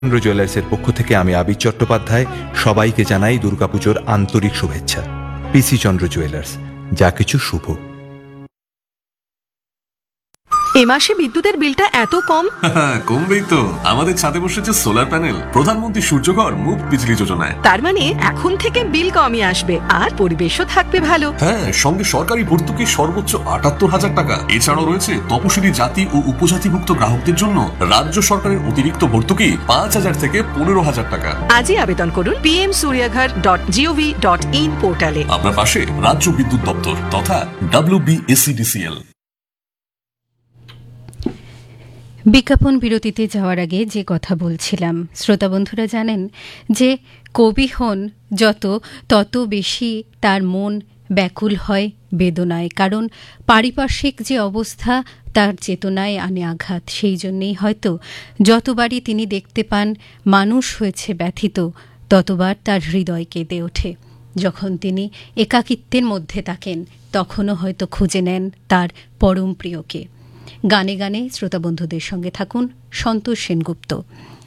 চন্দ্র জুয়েলার্সের পক্ষ থেকে আমি আবির চট্টোপাধ্যায় সবাইকে জানাই দুর্গাপুজোর আন্তরিক শুভেচ্ছা। পিসি চন্দ্র জুয়েলার্স, যা কিছু শুভ। এ মাসে বিদ্যুতের বিলটা এত কম। কমবেই তো, আমাদের ছাদে বসেছে সোলার প্যানেল, প্রধানমন্ত্রী সূর্যঘর মুফট বিজলি যোজনায়। তার মানে এখন থেকে বিল কমই আসবে আর পরিবেশও থাকবে ভালো। হ্যাঁ, সঙ্গে সরকারি ভর্তুকি সর্বোচ্চ ৭৮,০০০ টাকা। এছাড়াও রয়েছে তপশিলি জাতি ও উপজাতিভুক্ত গ্রাহকদের জন্য রাজ্য সরকারের অতিরিক্ত ভর্তুকি ৫,০০০ থেকে ১৫,০০০ টাকা। আজই আবেদন করুন pmsuryaghar.gov.in পোর্টালে। আপনার পাশে রাজ্য বিদ্যুৎ দপ্তর তথা WBSEDCL। বিজ্ঞাপন বিরতিতে যাওয়ার আগে যে কথা বলছিলাম, শ্রোতা বন্ধুরা জানেন যে কবি হন তত বেশি তার মন ব্যাকুল হয় বেদনায়, কারণ পারিপার্শ্বিক যে অবস্থা তার চেতনায় আনে আঘাত। সেই জন্যেই হয়তো যতবারই তিনি দেখতে পান মানুষ হয়েছে ব্যথিত, ততবার তার হৃদয় কেঁদে ওঠে। যখন তিনি একাকিত্বের মধ্যে থাকেন তখনও হয়তো খুঁজে নেন তার পরম প্রিয়কে। গানে গানে শ্রোতা বন্ধুদের সঙ্গে থাকুন সন্তোষ সেনগুপ্ত।